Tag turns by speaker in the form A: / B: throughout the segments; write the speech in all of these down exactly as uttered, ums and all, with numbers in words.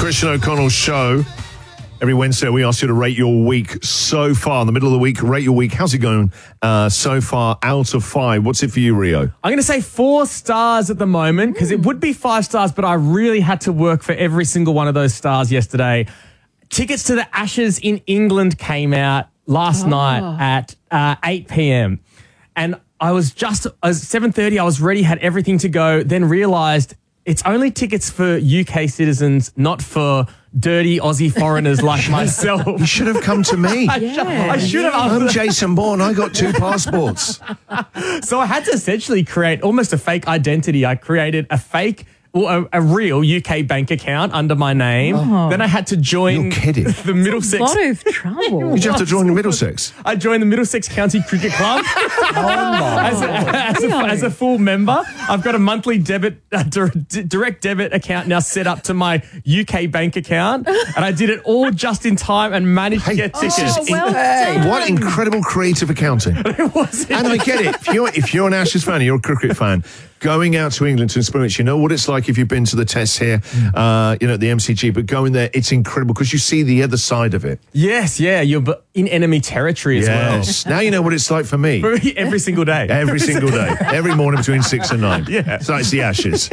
A: Christian O'Connell show. Every Wednesday, we ask you to rate your week so far. In the middle of the week, rate your week. How's it going uh, so far out of five? What's it for you, Rio?
B: I'm going to say four stars at the moment because it would be five stars, but I really had to work for every single one of those stars yesterday. Tickets to the Ashes in England came out last oh. night at uh, eight p.m. And I was just, at seven thirty, I was ready, had everything to go, then realised it's only tickets for U K citizens, not for dirty Aussie foreigners like myself.
A: You should have come to me.
B: I, yeah, sh- I should have.
A: I'm Jason Bourne. I got two passports.
B: So I had to essentially create almost a fake identity. I created a fake, well, a, a real U K bank account under my name. Oh. Then I had to join
A: You're kidding.
B: the Middlesex.
C: A lot of trouble.
A: Did you have to join the Middlesex?
B: I joined the Middlesex County Cricket Club.
A: oh my.
B: As a, as, a, as a full member, I've got a monthly debit, uh, direct debit account now set up to my U K bank account, and I did it all just in time and managed
A: hey,
B: to get tickets.
C: Oh, well
A: hey, what incredible creative accounting!
B: It was.
A: And I get it. If you're if you're an Ashes fan, you're a cricket fan. Going out to England to experience, you know what it's like if you've been to the tests here, uh, you know, at the M C G, but going there, it's incredible because you see the other side of it.
B: Yes, yeah, you're in enemy territory as
A: yes. well. Now you know what it's like for me.
B: Every single day.
A: Every single day. Every morning between six and nine.
B: Yeah.
A: So it's the Ashes.
C: Oh,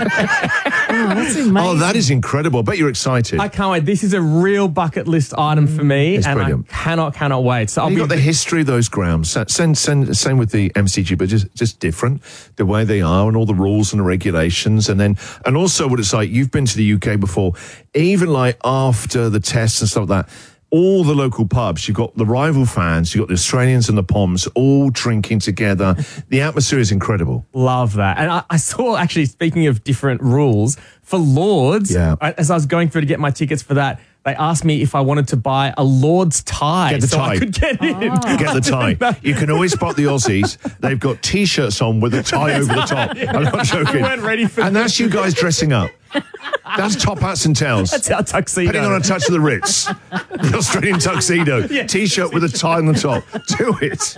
C: that's amazing.
A: Oh, that is incredible. I bet you're excited.
B: I can't wait. This is a real bucket list item for me,
A: it's
B: and
A: brilliant.
B: I cannot, cannot wait. So I'll
A: You've
B: be
A: got the history of those grounds. Same, same, same with the M C G, but just, just different. The way they are and all the rules and the regulations. And then, and also what it's like, you've been to the U K before, even like after the tests and stuff like that, all the local pubs, you've got the rival fans, you've got the Australians and the Poms all drinking together. The atmosphere is incredible.
B: Love that. And I, I saw, actually, speaking of different rules, for Lords,
A: yeah.
B: I, as I was going through to get my tickets for that, they asked me if I wanted to buy a Lord's tie.
A: Get the
B: so
A: tie.
B: I could get in.
C: Oh.
A: Get the tie. You can always spot the Aussies. They've got T-shirts on with a tie over the top.
B: Yeah.
A: I'm not joking.
B: I weren't ready for
A: And
B: this.
A: that's you guys dressing up. That's top hats and tails.
B: That's our tuxedo.
A: Putting on a touch of the Ritz. The Australian tuxedo.
B: Yeah.
A: T-shirt with a tie on the top. Do it.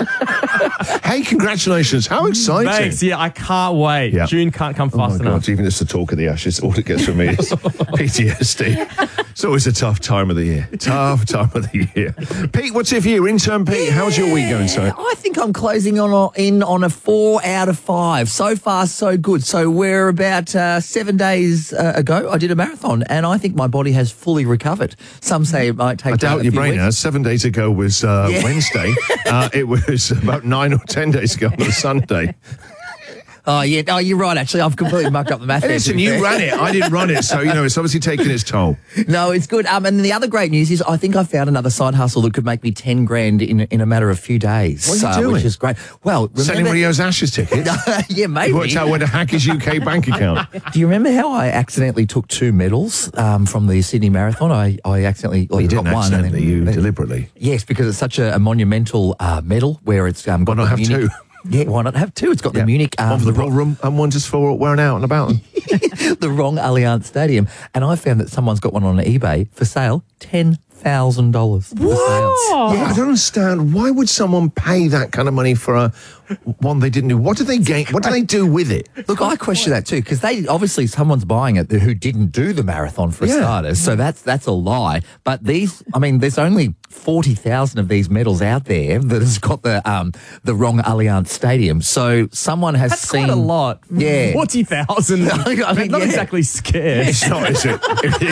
A: Hey, congratulations. How exciting.
B: Thanks. Yeah, I can't wait.
A: Yeah.
B: June can't come
A: Oh my
B: fast enough.
A: God, even just the talk of the Ashes, all it gets from me is P T S D. It's always a tough time of the year. Tough time of the year. Pete, what's it for you? Intern Pete, how's your week going, sir?
D: I think I'm closing on a, in on a four out of five. So far, so good. So we're about uh, seven days uh, ago. I did a marathon, and I think my body has fully recovered. Some say it might take.
A: I doubt
D: a
A: your
D: few
A: brain
D: weeks.
A: has. Seven days ago was uh,
D: Yeah.
A: Wednesday. uh, it was about nine or ten days ago on Sunday.
D: Oh, yeah. Oh, you're right, actually. I've completely mucked up the math.
A: Hey,
D: there,
A: listen,
D: to be
A: you
D: fair.
A: ran it. I didn't run it. So, you know, it's obviously taking its toll.
D: No, it's good. Um, and the other great news is I think I found another side hustle that could make me ten grand in in a matter of a few days.
A: What are you
D: uh,
A: doing?
D: Which is great. Well,
A: Selling
D: remember...
A: Rio's Ashes tickets.
D: yeah, maybe.
A: You worked out where to hack his U K bank account.
D: Do you remember how I accidentally took two medals um, from the Sydney Marathon? I, I accidentally well,
A: You
D: got
A: didn't
D: one. and
A: accidentally,
D: then-
A: you deliberately.
D: Yes, because it's such a, a monumental uh, medal where it's um, got
A: Why not
D: the
A: have
D: Munich,
A: two?
D: Yeah, why not have two? It's got
A: Yeah.
D: the Munich, um,
A: One for the
D: the,
A: Royal Room and one just for wearing out and about.
D: the wrong Allianz Stadium, and I found that someone's got one on eBay for sale, ten thousand dollars.
C: Whoa.
A: Yeah, I don't understand. Why would someone pay that kind of money for a one they didn't do? What do they gain? What do they do with it?
D: Look, I question that too, because they obviously someone's buying it who didn't do the marathon for
A: Yeah.
D: starters, so that's that's a lie. But these, I mean, there's only forty thousand of these medals out there that has got the um the wrong Allianz Stadium. So someone has
B: That's
D: seen
B: quite a lot.
D: Yeah.
B: forty thousand.
D: I mean,
B: not
D: yeah.
B: exactly scared.
A: It's not, is it?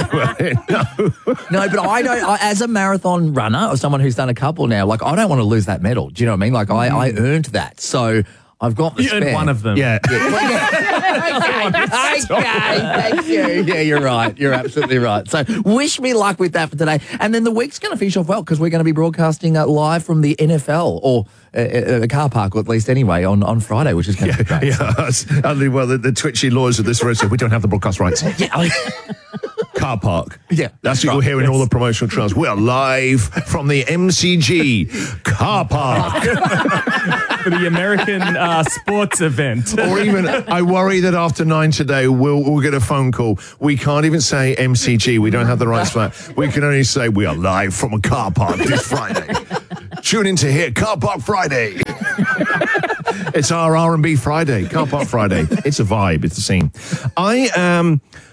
A: No.
D: No, but I don't. I, as a marathon runner or someone who's done a couple now, like I don't want to lose that medal. Do you know what I mean? Like I, I earned that, so I've got the
B: You earned
D: spare.
B: one of them.
A: Yeah.
D: okay, okay, thank you. Yeah, you're right. You're absolutely right. So wish me luck with that for today. And then the week's going to finish off well because we're going to be broadcasting uh, live from the N F L or uh, uh, a car park, or at least anyway, on, on Friday, which is going to be great.
A: Yeah, that's- only, well, the, the twitchy lawyers of this road we don't have the broadcast rights.
D: Yeah, I-
A: Car park.
D: Yeah,
A: That's what you'll
D: right,
A: hear in all the promotional trails. We're live from the M C G car park.
B: For the American uh, sports event.
A: Or even, I worry that after nine today, we'll, we'll get a phone call. We can't even say M C G. We don't have the rights for that. We can only say we are live from a car park this Friday. Tune in to hear Car Park Friday. It's our R and B Friday, Car Park Friday. It's a vibe. It's a scene. I um,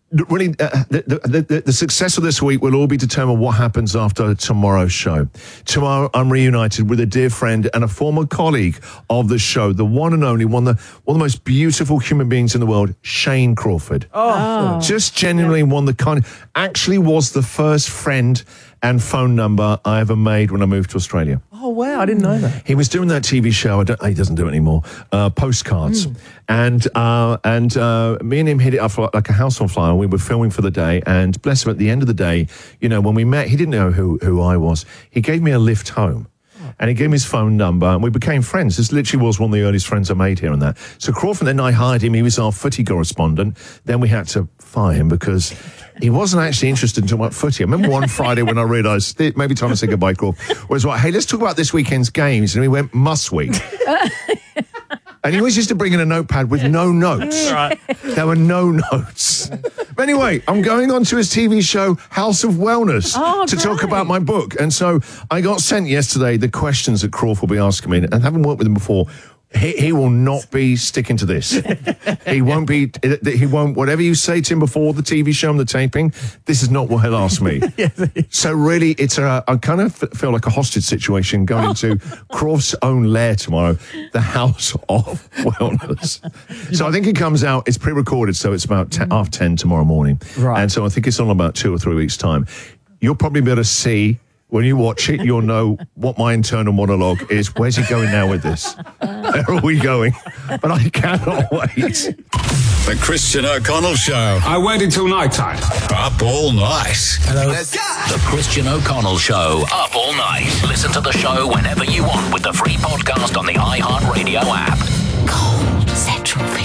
A: really, uh, the, the, the, the success of this week will all be determined what happens after tomorrow's show. Tomorrow, I'm reunited with a dear friend and a former colleague of the show, the one and only, one of the, one of the most beautiful human beings in the world, Shane Crawford.
C: Oh.
A: Just genuinely one that kind of, actually was the first friend and phone number I ever made when I moved to Australia.
B: Oh, wow. I didn't know that.
A: He was doing that T V show. I don't, he doesn't do it anymore. Uh, postcards,
B: Hmm.
A: and uh, and uh, me and him hit it up like, like a house on fire. We were filming for the day, and bless him, at the end of the day, you know, when we met, he didn't know who who I was. He gave me a lift home. And he gave me his phone number, and we became friends. This literally was one of the earliest friends I made here and that. So Crawford, then I hired him. He was our footy correspondent. Then we had to fire him because he wasn't actually interested in talking about footy. I remember one Friday when I realised it maybe time to say goodbye, Crawford, was like, hey, let's talk about this weekend's games. And we went, must we? And he always used to bring in a notepad with no notes.
B: Right.
A: There were no notes. But anyway, I'm going on to his T V show, House of Wellness,
C: Oh,
A: to talk
C: great.
A: about my book. And so I got sent yesterday the questions that Crawford will be asking me. And having worked with him before, he, he will not be sticking to this. He won't be, he won't, whatever you say to him before the T V show and the taping, this is not what he'll ask me. So really, it's a, I kind of feel like a hostage situation going into Crawford's own lair tomorrow, the House of Wellness. So I think it comes out, it's pre-recorded, so it's about ten, half ten tomorrow morning.
B: Right.
A: And so I think it's on about two or three weeks' time. You'll probably be able to see, when you watch it, you'll know what my internal monologue is. Where's he going now with this? Where are we going? But I cannot wait.
E: The Christian O'Connell Show.
F: I waited till night time.
E: Up all night. Hello.
G: The Christian O'Connell Show, up all night. Listen to the show whenever you want with the free podcast on the iHeartRadio app.
H: Cold Central